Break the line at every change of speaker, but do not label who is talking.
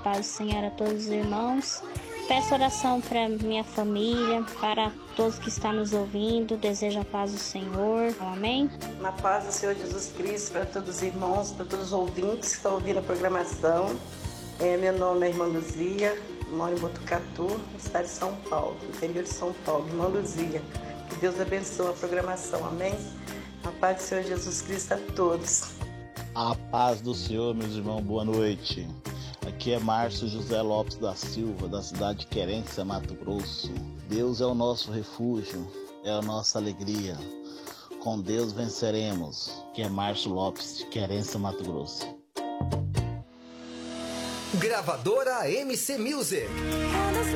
paz do Senhor a todos os irmãos. Peço oração para minha família, para todos que estão nos ouvindo. Desejo a paz do Senhor. Amém?
Na paz do Senhor Jesus Cristo, para todos os irmãos, para todos os ouvintes que estão ouvindo a programação. Meu nome é Irmã Luzia, moro em Botucatu, no estado de São Paulo, no interior de São Paulo. Irmã Luzia, que Deus abençoe a programação. Amém? A paz do Senhor Jesus Cristo a todos.
A paz do Senhor, meus irmãos, boa noite. Aqui é Márcio José Lopes da Silva, da cidade de Querência, Mato Grosso. Deus é o nosso refúgio, é a nossa alegria. Com Deus venceremos. Aqui é Márcio Lopes, de Querência, Mato Grosso.
Gravadora MC Music.